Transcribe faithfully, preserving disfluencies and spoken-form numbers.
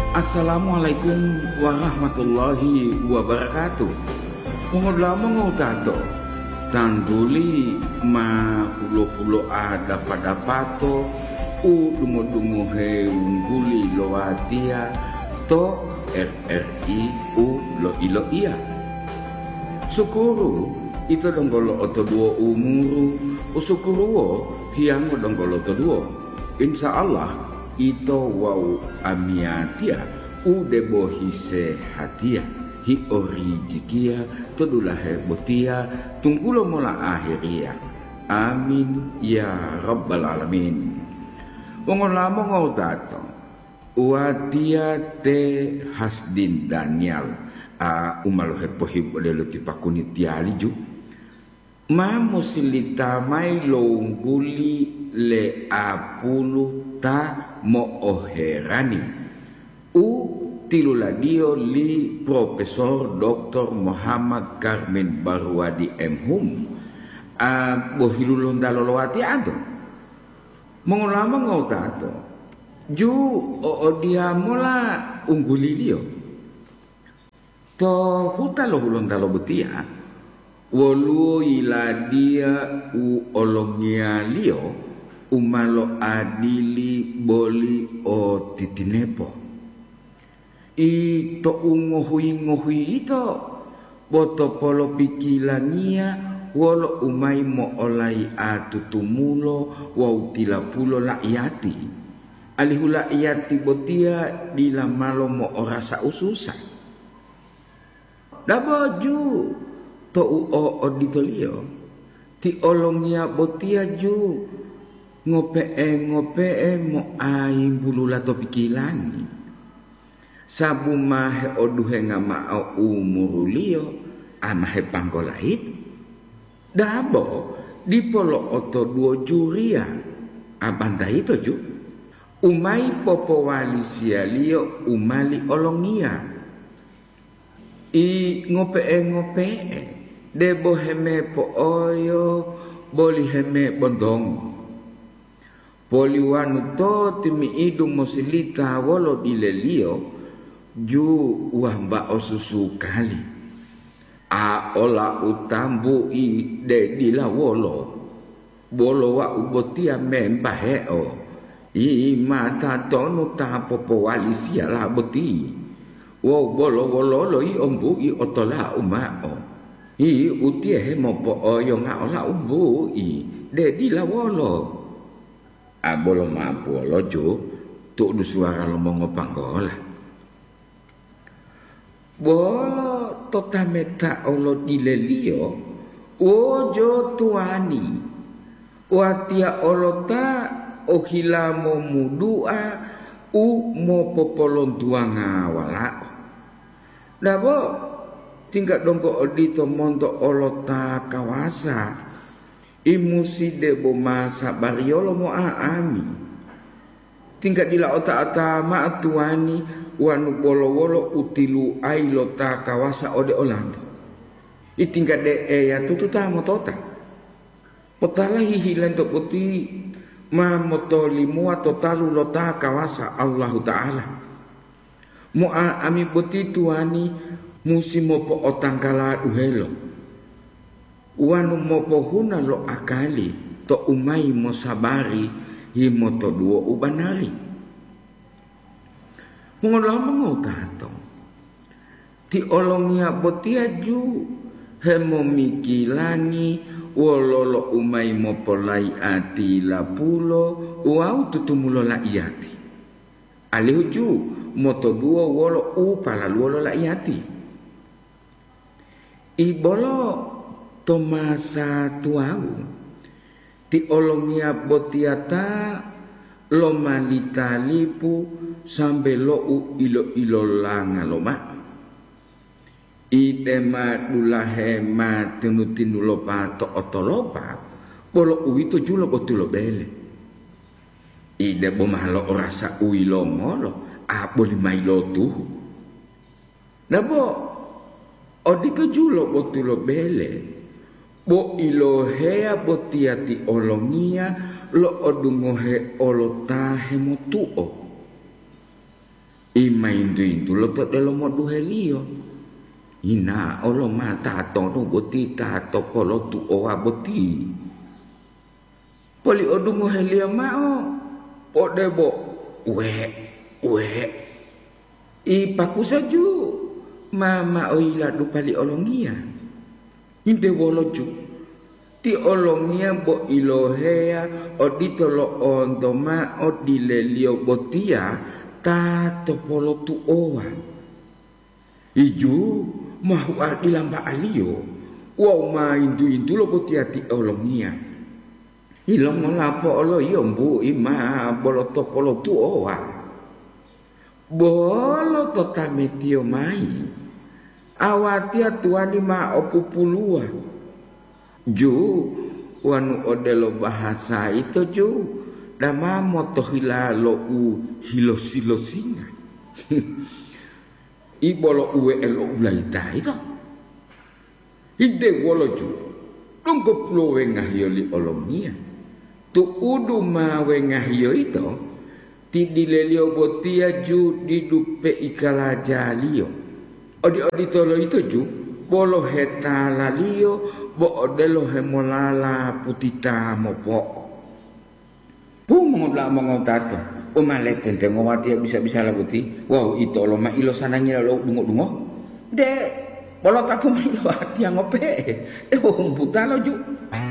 Assalamualaikum warahmatullahi wabarakatuh. Mengolah mengotato tangguli ma hulo-hulo ada pada pato u dungo-dungo he ungguli loatia to R R I u lo ilo iya. Syukuru itu donggolo oto dua umuru usukuruo hiang donggolo oto dua. Insya Allah ito wau amiatia u debo hise hatia hi orijikia todulahe botia tunggulo mola akhiria. Amin ya rabbal alamin. Wongon lamo ngotato uatia te Hasdin Daniel a umalo hepohib odelo tipakuni tialiju ma musilita mai longguli le apulu ta mo oherani u tiluladio li Profesor Doktor Muhammad Karmin Barwadi M Hum a bohilulon dalolowati ado mengulama ngotato ju o dia mola ungguli lio to huta lo hulon dalo betia wolu ila dia u olongia lio umalo adili boli o titinepo i to ungohui ngohui ito boto polo pikilangia wolo umai mo olai atutumulo wau tilapulo laiyati alihu laiyati botia dila malo mo orasa ususa daboju to u o oditolio ti olongia botia ju ngope e ngope e mo ai bulula to pikilangi sabu mahe oduhe ngama o umurulio amahe panggolait dabo di polo oto duo juria abanda itu ju umai popo wali sialio umali olongia i ngope e ngope e debo heme po oyo boli heme bondong poliwanu to timi idung mosilita wolo dilelio ju wamba osusu kali a ola utambu i de dila wolo bolo wa ubotia memba heo i mata tonu ta popo wali siala boti wo bolo wolo lo i ombu i otola umao i utie he mopo oyo nga ola umbu i de dila wolo abolo mampu lojo tu du suara lo mongo panggola bolo totameta olo dilelio ojo tuani watia olota ohilamo mudua u mo popolon tuanga wala dabo tingkat dongko odito monto olota kawasa imusi debo masa bariolo mo aami tingkat dila ota ata maatuani wanu bolo wolo utilu ailo ta kawasa ode olando itingkat de e ya tututa motota potala hihilan to poti ma motoli mua totalu lota kawasa Allahu Ta'ala mo aami poti tuani musi mopo otangkala uhelo wanu mopo huna lo akali to umai mo sabari himoto duo ubanari mengolah mengotato ti olongia botia ju hemo mikilangi wololo umai mo polai ati lapulo wau tutumulo la iati alihuju moto duo wolo upala luolo la iati ibolo tomasa tuau ti olongia botiata lo malita lipu sampai lo u ilo ilo langa lo ma itema dulahe ma tinu tinu lo pato otolopa bolo u itu julo botulo bele ide bomalo orasa u ilo molo a boli mai lo tuhu dabo odito julo botulo bele bo ilo hea botiati olongia lo odungohe olo tahe motuo ima main tu itu lo tak dalam modu helio ina olo mata to no boti ta to polo tu oa boti poli odungo helio mao po debo we we i paku saju mama oila du pali olongia inte woloju ti olongia bo ilohea oditolo ondoma odilelio botia ta topolo tu oa iju mahwa dilamba alio wow ma indu indu lo botia ti olongia ilong lapo olo yombu ima bolo topolo tu oa bolo to tametio mai awatia tuani ma opupulua ju wanu odelo bahasa itu ju dama moto hilalo u hilosilosinga ibolo uwe elo blaita itu ide wolo ju tunggu plo wengahio li olomia tu udu ma wengahio itu ti dilelio botia ju didupe ikala jalio odi odi tolo itu ju bolo heta lalio bo odelo hemolala putita mopo bu mengobla mengotato o maleten te ngowati bisa-bisa la buti wow itu lo ma ilo sananya lo dungo-dungo de bolo tato ma ilo ati ngope e o buta lo ju